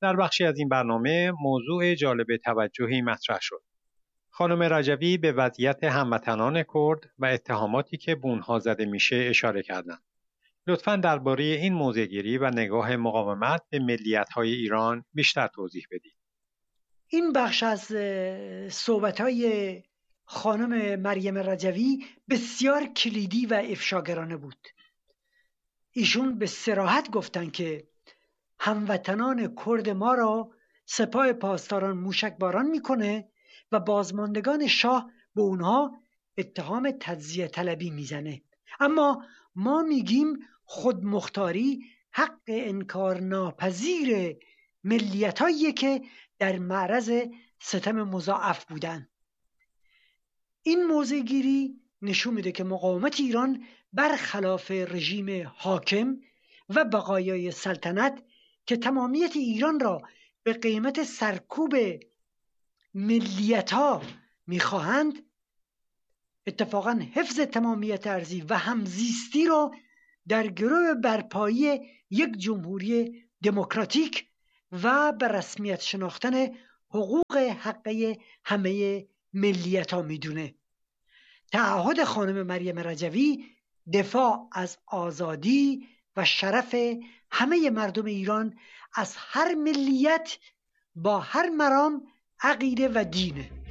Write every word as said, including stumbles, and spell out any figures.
در بخشی از این برنامه موضوع جالب توجهی مطرح شد. خانم رجوی به وضعیت هموطنان کرد و اتهاماتی که به اونها زده میشه اشاره کردند. لطفاً درباره این موضع‌گیری و نگاه مقاومت به ملیت‌های ایران بیشتر توضیح بدید. این بخش از صحبت‌های خانم مریم رجوی بسیار کلیدی و افشاگرانه بود. ایشون به صراحت گفتن که هموطنان کرد ما را سپاه پاسداران موشکباران میکنه و بازماندگان شاه به اونها اتهام تجزیه طلبی میزنه. اما ما میگیم خودمختاری حق انکار ناپذیر ملیتایی که در معرض ستم مضاعف بودن. این موضع‌گیری نشون میده که مقاومت ایران برخلاف رژیم حاکم و بقایای سلطنت که تمامیت ایران را به قیمت سرکوب ملیت‌ها میخواهند، اتفاقا حفظ تمامیت ارضی و همزیستی را در گرو برپایی یک جمهوری دموکراتیک و به رسمیت شناختن حقوق حقه همه ملیت‌ها میدونه. تعهد خانم مریم رجوی دفاع از آزادی و شرف همه مردم ایران از هر ملیت با هر مرام، عقیده و دینه.